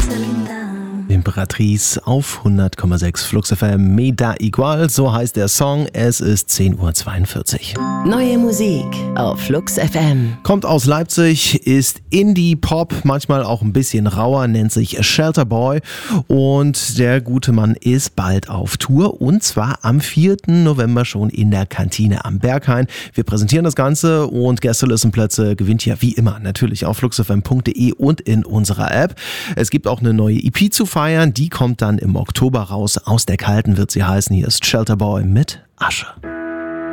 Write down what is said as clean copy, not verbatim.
Imperatrice auf 100,6 Flux FM, Me da igual, so heißt der Song. Es ist 10:42 Uhr. Neue Musik auf Flux FM. Kommt aus Leipzig, ist Indie-Pop, manchmal auch ein bisschen rauer, nennt sich Shelter Boy und der gute Mann ist bald auf Tour und zwar am 4. November schon in der Kantine am Berghain. Wir präsentieren das Ganze und Gästelistenplätze gewinnt ihr wie immer natürlich auf fluxfm.de und in unserer App. Es gibt auch eine neue EP zu feiern, die kommt dann im Oktober raus. Aus der Kalten wird sie heißen. Hier ist Shelter Boy mit Asche.